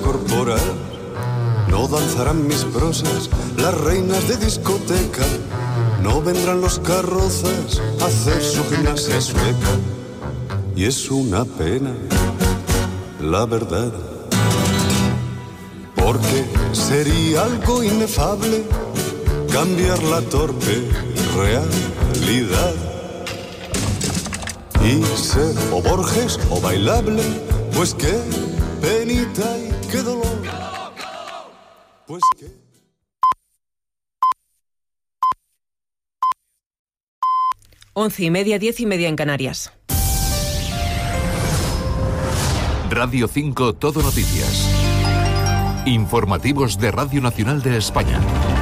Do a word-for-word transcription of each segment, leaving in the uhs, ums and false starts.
corporal. No danzarán mis prosas, las reinas de discoteca. No vendrán los carrozas a hacer su gimnasia sueca. Y es una pena, la verdad, porque sería algo inefable cambiar la torpe realidad. Y ser o Borges o bailable, pues qué penita y qué dolor. Pues qué... Once y media, diez y media en Canarias. Radio cinco Todo Noticias. Informativos de Radio Nacional de España.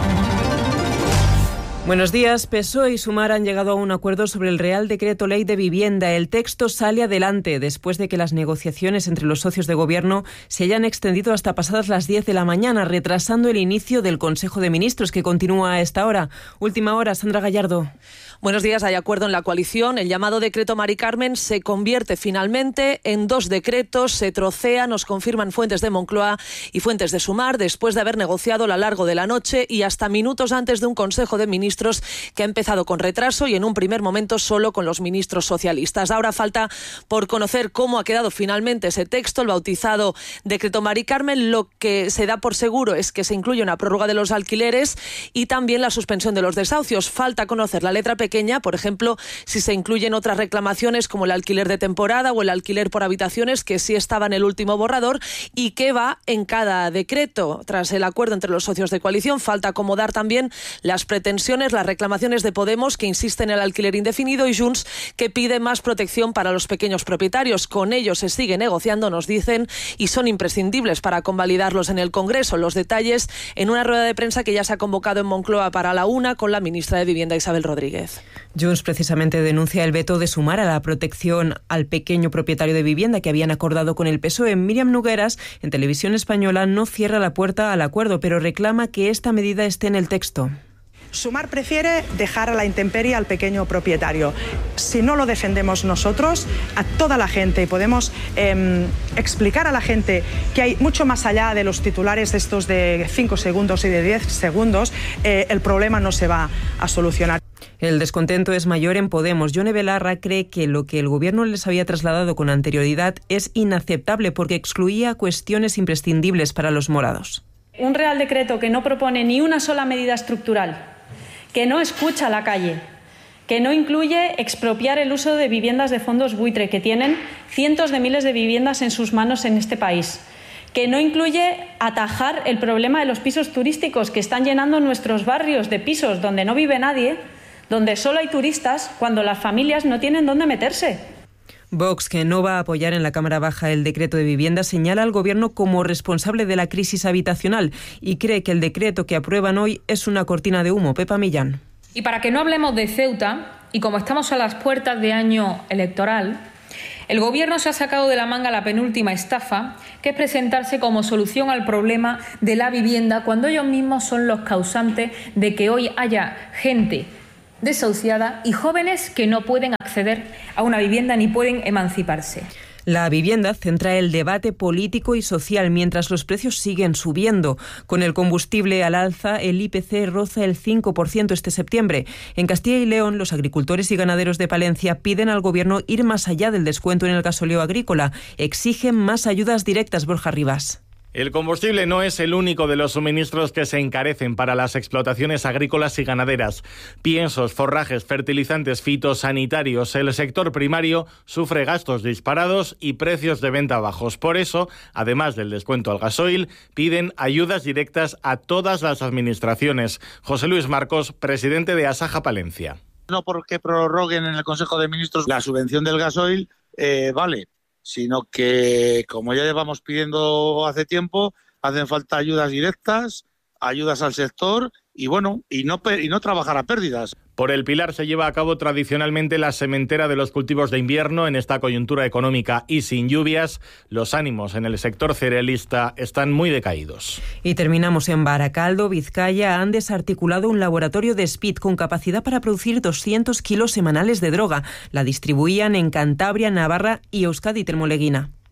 Buenos días. P S O E y Sumar han llegado a un acuerdo sobre el Real Decreto Ley de Vivienda. El texto sale adelante después de que las negociaciones entre los socios de gobierno se hayan extendido hasta pasadas las diez de la mañana, retrasando el inicio del Consejo de Ministros, que continúa a esta hora. Última hora, Sandra Gallardo. Buenos días. Hay acuerdo en la coalición. El llamado decreto Mari Carmen se convierte finalmente en dos decretos. Se trocea, nos confirman fuentes de Moncloa y fuentes de Sumar, después de haber negociado a lo largo de la noche y hasta minutos antes de un Consejo de Ministros que ha empezado con retraso y en un primer momento solo con los ministros socialistas. Ahora falta por conocer cómo ha quedado finalmente ese texto, el bautizado decreto Mari Carmen. Lo que se da por seguro es que se incluye una prórroga de los alquileres y también la suspensión de los desahucios. Falta conocer la letra pequeña, por ejemplo, si se incluyen otras reclamaciones como el alquiler de temporada o el alquiler por habitaciones, que sí estaba en el último borrador, y qué va en cada decreto. Tras el acuerdo entre los socios de coalición, falta acomodar también las pretensiones, las reclamaciones de Podemos, que insiste en el alquiler indefinido, y Junts, que pide más protección para los pequeños propietarios. Con ellos se sigue negociando, nos dicen, y son imprescindibles para convalidarlos en el Congreso. Los detalles en una rueda de prensa que ya se ha convocado en Moncloa para la una con la ministra de Vivienda, Isabel Rodríguez. Junts precisamente denuncia el veto de Sumar a la protección al pequeño propietario de vivienda que habían acordado con el P S O E. Míriam Nogueras, en Televisión Española, no cierra la puerta al acuerdo, pero reclama que esta medida esté en el texto. Sumar prefiere dejar a la intemperie al pequeño propietario. Si no lo defendemos nosotros, a toda la gente, y podemos eh, explicar a la gente que hay mucho más allá de los titulares estos de cinco segundos y de diez segundos, eh, el problema no se va a solucionar. El descontento es mayor en Podemos. Yone Belarra cree que lo que el Gobierno les había trasladado con anterioridad es inaceptable porque excluía cuestiones imprescindibles para los morados. Un Real Decreto que no propone ni una sola medida estructural, que no escucha a la calle, que no incluye expropiar el uso de viviendas de fondos buitre, que tienen cientos de miles de viviendas en sus manos en este país, que no incluye atajar el problema de los pisos turísticos que están llenando nuestros barrios de pisos donde no vive nadie, donde solo hay turistas, cuando las familias no tienen dónde meterse. Vox, que no va a apoyar en la Cámara Baja el decreto de vivienda, señala al Gobierno como responsable de la crisis habitacional y cree que el decreto que aprueban hoy es una cortina de humo. Pepa Millán. Y para que no hablemos de Ceuta, y como estamos a las puertas de año electoral, el Gobierno se ha sacado de la manga la penúltima estafa, que es presentarse como solución al problema de la vivienda, cuando ellos mismos son los causantes de que hoy haya gente desahuciada y jóvenes que no pueden acceder a una vivienda ni pueden emanciparse. La vivienda centra el debate político y social mientras los precios siguen subiendo. Con el combustible al alza, el I P C roza el cinco por ciento este septiembre. En Castilla y León, los agricultores y ganaderos de Palencia piden al Gobierno ir más allá del descuento en el gasóleo agrícola. Exigen más ayudas directas. Borja Rivas. El combustible no es el único de los suministros que se encarecen para las explotaciones agrícolas y ganaderas. Piensos, forrajes, fertilizantes, fitosanitarios. El sector primario sufre gastos disparados y precios de venta bajos. Por eso, además del descuento al gasoil, piden ayudas directas a todas las administraciones. José Luis Marcos, presidente de Asaja Palencia. No porque prorroguen en el Consejo de Ministros la subvención del gasoil, eh, vale. Sino que, como ya llevamos pidiendo hace tiempo, hacen falta ayudas directas, ayudas al sector y bueno, y no, y no trabajar a pérdidas. Por el Pilar se lleva a cabo tradicionalmente la sementera de los cultivos de invierno. En esta coyuntura económica y sin lluvias, los ánimos en el sector cerealista están muy decaídos. Y terminamos en Baracaldo, Vizcaya. Han desarticulado un laboratorio de speed con capacidad para producir doscientos kilos semanales de droga. La distribuían en Cantabria, Navarra y Euskadi y Termoleguina.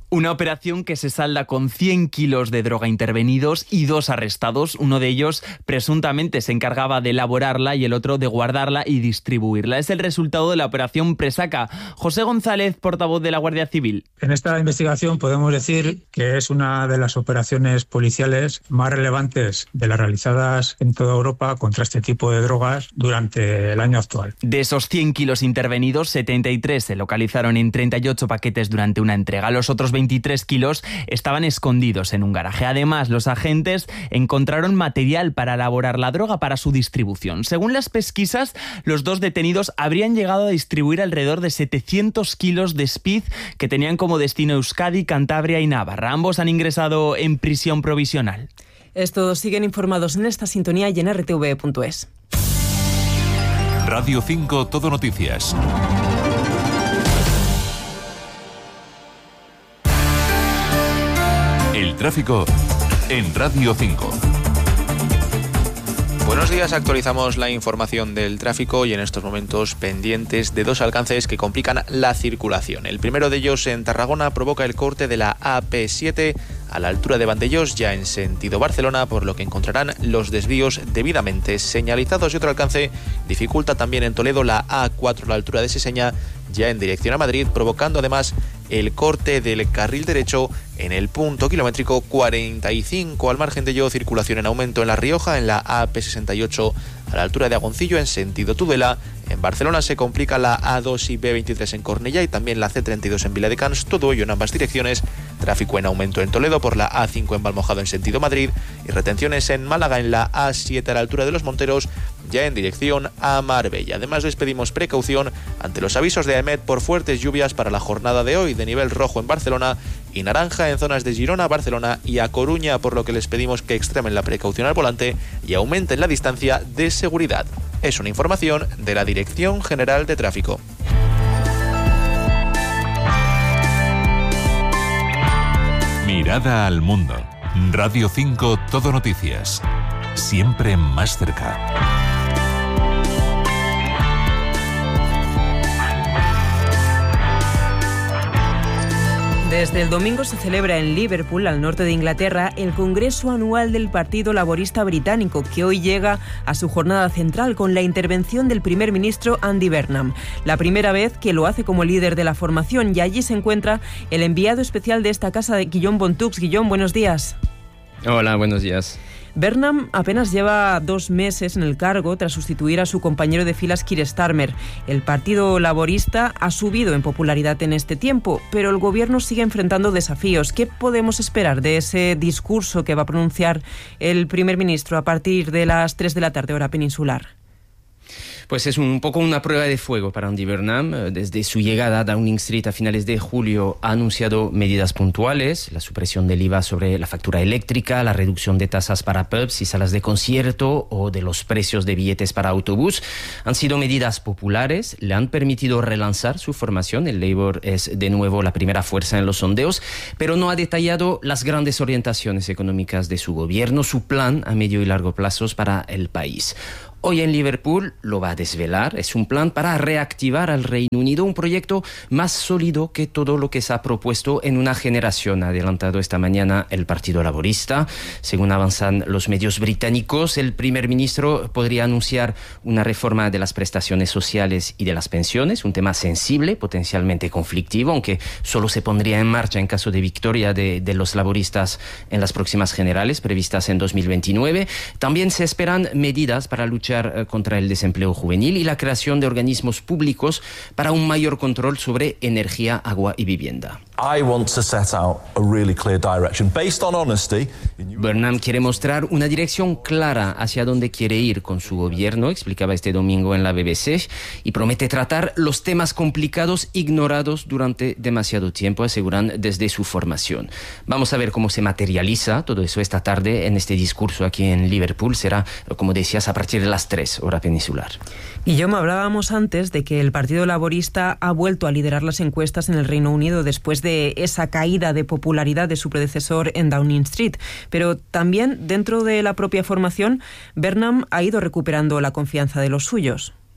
Una operación que se salda con cien kilos de droga intervenidos y dos arrestados. Uno de ellos presuntamente se encargaba de elaborarla y el otro de guardarla y distribuirla. Es el resultado de la operación Presaca. José González, portavoz de la Guardia Civil. En esta investigación podemos decir que es una de las operaciones policiales más relevantes de las realizadas en toda Europa contra este tipo de drogas durante el año actual. De esos cien kilos intervenidos, setenta y tres se localizaron en treinta y ocho paquetes durante una entrega. Los otros veintitrés kilos estaban escondidos en un garaje. Además, los agentes encontraron material para elaborar la droga para su distribución. Según las pesquisas, los dos detenidos habrían llegado a distribuir alrededor de setecientos kilos de speed que tenían como destino Euskadi, Cantabria y Navarra. Ambos han ingresado en prisión provisional. Estos siguen informados en esta sintonía y en R T V punto es. Radio cinco Todo Noticias. El tráfico en Radio cinco. Buenos días, actualizamos la información del tráfico y en estos momentos pendientes de dos alcances que complican la circulación. El primero de ellos en Tarragona provoca el corte de la A P siete a la altura de Vandellós, ya en sentido Barcelona, por lo que encontrarán los desvíos debidamente señalizados. Y otro alcance dificulta también en Toledo la A cuatro a la altura de Seseña, ya en dirección a Madrid, provocando además el corte del carril derecho en el punto kilométrico cuarenta y cinco. Al margen de ello, circulación en aumento en La Rioja, en la A P sesenta y ocho a la altura de Agoncillo, en sentido Tudela. En Barcelona se complica la A dos y B veintitrés en Cornellá y también la C treinta y dos en Viladecans, todo ello en ambas direcciones. Tráfico en aumento en Toledo por la A cinco en Valmojado en sentido Madrid y retenciones en Málaga en la A siete a la altura de Los Monteros, ya en dirección a Marbella. Además, les pedimos precaución ante los avisos de AEMET por fuertes lluvias para la jornada de hoy, de nivel rojo en Barcelona y naranja en zonas de Girona, Barcelona y A Coruña, por lo que les pedimos que extremen la precaución al volante y aumenten la distancia de seguridad. Es una información de la Dirección General de Tráfico. Mirada al mundo. Radio cinco Todo Noticias. Siempre más cerca. Desde el domingo se celebra en Liverpool, al norte de Inglaterra, el Congreso Anual del Partido Laborista Británico, que hoy llega a su jornada central con la intervención del primer ministro Andy Burnham. La primera vez que lo hace como líder de la formación, y allí se encuentra el enviado especial de esta casa, de Guillaume Bontux. Guillaume, buenos días. Hola, buenos días. Burnham apenas lleva dos meses en el cargo tras sustituir a su compañero de filas Keir Starmer. El Partido Laborista ha subido en popularidad en este tiempo, pero el gobierno sigue enfrentando desafíos. ¿Qué podemos esperar de ese discurso que va a pronunciar el primer ministro a partir de las tres de la tarde, hora peninsular? Pues es un poco una prueba de fuego para Andy Burnham. Desde su llegada a Downing Street a finales de julio ha anunciado medidas puntuales, la supresión del I V A sobre la factura eléctrica, la reducción de tasas para pubs y salas de concierto o de los precios de billetes para autobús. Han sido medidas populares, le han permitido relanzar su formación. El Labour es de nuevo la primera fuerza en los sondeos, pero no ha detallado las grandes orientaciones económicas de su gobierno, su plan a medio y largo plazos para el país. Hoy en Liverpool lo va a desvelar. Es un plan para reactivar al Reino Unido, un proyecto más sólido que todo lo que se ha propuesto en una generación, ha adelantado esta mañana el Partido Laborista. Según avanzan los medios británicos, el primer ministro podría anunciar una reforma de las prestaciones sociales y de las pensiones, un tema sensible, potencialmente conflictivo, aunque solo se pondría en marcha en caso de victoria de, de los laboristas en las próximas generales previstas en dos mil veintinueve. También se esperan medidas para luchar contra el desempleo juvenil y la creación de organismos públicos para un mayor control sobre energía, agua y vivienda. I want to set out a really clear direction based on honesty. Burnham quiere mostrar una dirección clara hacia dónde quiere ir con su gobierno, explicaba este domingo en la B B C, y promete tratar los temas complicados ignorados durante demasiado tiempo, aseguran desde su formación. Vamos a ver cómo se materializa todo eso esta tarde en este discurso aquí en Liverpool. Será, como decías, a partir de las tres, hora peninsular. Y yo me hablábamos antes de que el Partido Laborista ha vuelto a liderar las encuestas en el Reino Unido después de esa caída de popularidad de su predecesor en Downing Street. Pero también dentro de la propia formación, Burnham ha ido recuperando la confianza de los suyos.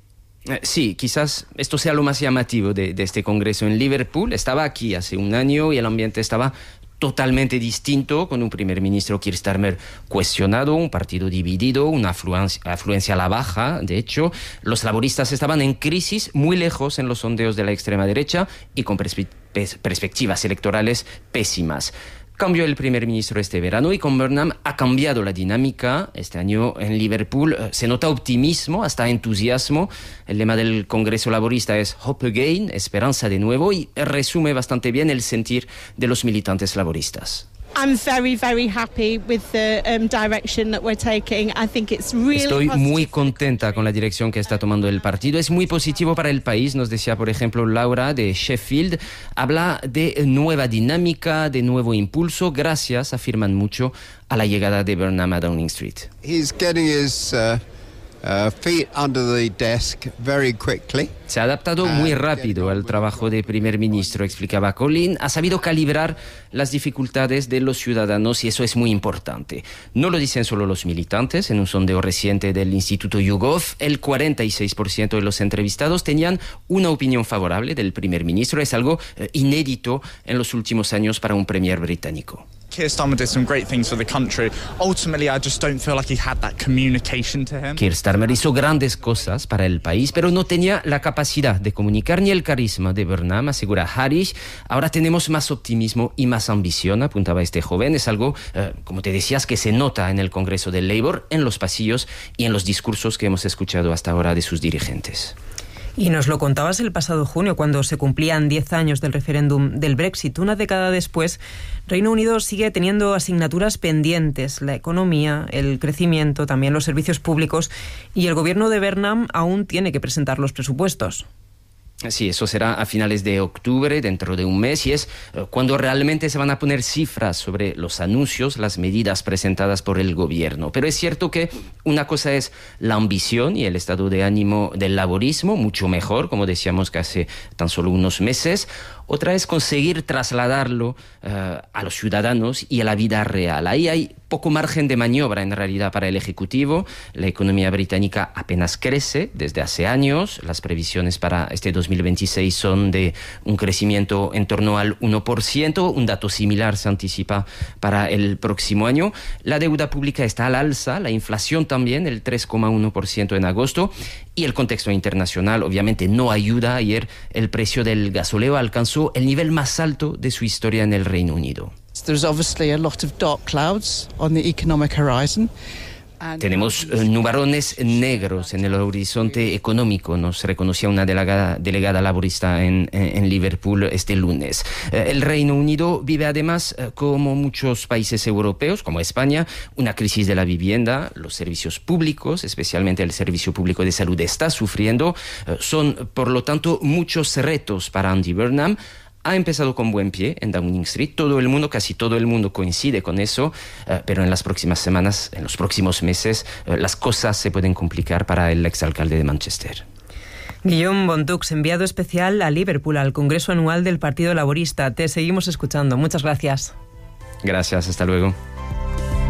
Sí, quizás esto sea lo más llamativo de, de este congreso en Liverpool. Estaba aquí hace un año y el ambiente estaba totalmente distinto, con un primer ministro Keir Starmer cuestionado, un partido dividido, una afluencia, afluencia a la baja. De hecho, los laboristas estaban en crisis, muy lejos en los sondeos de la extrema derecha y con perspe- pers- perspectivas electorales pésimas. Cambió el primer ministro este verano y con Burnham ha cambiado la dinámica. Este año en Liverpool eh, se nota optimismo, hasta entusiasmo. El lema del Congreso Laborista es Hope Again, esperanza de nuevo, y resume bastante bien el sentir de los militantes laboristas. I'm very, very happy with the um, direction that we're taking. I think it's really Estoy positive. muy contenta con la dirección que está tomando el partido. Es muy positivo para el país, nos decía, por ejemplo, Laura de Sheffield. Habla de nueva dinámica, de nuevo impulso, gracias, afirman mucho, a la llegada de Burnham a Downing Street. He's getting his uh, uh, feet under the desk very quickly. Se ha adaptado muy rápido al trabajo de primer ministro, explicaba Colin. Ha sabido calibrar las dificultades de los ciudadanos y eso es muy importante. No lo dicen solo los militantes. En un sondeo reciente del Instituto YouGov, el cuarenta y seis por ciento de los entrevistados tenían una opinión favorable del primer ministro. Es algo eh, inédito en los últimos años para un premier británico. Keir Starmer did some great things for the country. Ultimately, I just don't feel like he had that communication to him. Keir Starmer hizo grandes cosas para el país, pero no tenía la capacidad de comunicar ni el carisma de Burnham, asegura Harris. Ahora tenemos más optimismo y más ambición, apuntaba este joven. Es algo, eh, como te decías, que se nota en el Congreso del Labour, en los pasillos y en los discursos que hemos escuchado hasta ahora de sus dirigentes. Y nos lo contabas el pasado junio, cuando se cumplían diez años del referéndum del Brexit. Una década después, Reino Unido sigue teniendo asignaturas pendientes: la economía, el crecimiento, también los servicios públicos, y el gobierno de Burnham aún tiene que presentar los presupuestos. Sí, eso será a finales de octubre, dentro de un mes, y es cuando realmente se van a poner cifras sobre los anuncios, las medidas presentadas por el gobierno. Pero es cierto que una cosa es la ambición y el estado de ánimo del laborismo, mucho mejor, como decíamos, que hace tan solo unos meses. Otra es conseguir trasladarlo uh, a los ciudadanos y a la vida real. Ahí hay poco margen de maniobra en realidad para el Ejecutivo. La economía británica apenas crece desde hace años. Las previsiones para este dos mil veintiséis son de un crecimiento en torno al uno por ciento. Un dato similar se anticipa para el próximo año. La deuda pública está al alza, la inflación también, el tres coma uno por ciento en agosto. Y el contexto internacional obviamente no ayuda. Ayer el precio del gasóleo alcanzó el nivel más alto de su historia en el Reino Unido. There's obviously a lot of dark clouds on the economic horizon. Tenemos eh, nubarrones negros en el horizonte económico, nos reconocía una delegada, delegada laborista en, en, en Liverpool este lunes. Eh, el Reino Unido vive además, eh, como muchos países europeos, como España, una crisis de la vivienda. Los servicios públicos, especialmente el servicio público de salud, está sufriendo. Eh, son, por lo tanto, muchos retos para Andy Burnham. Ha empezado con buen pie en Downing Street. Todo el mundo, casi todo el mundo coincide con eso, eh, pero en las próximas semanas, en los próximos meses, eh, las cosas se pueden complicar para el exalcalde de Manchester. Guillaume Bontux, enviado especial a Liverpool, al Congreso Anual del Partido Laborista. Te seguimos escuchando. Muchas gracias. Gracias, hasta luego.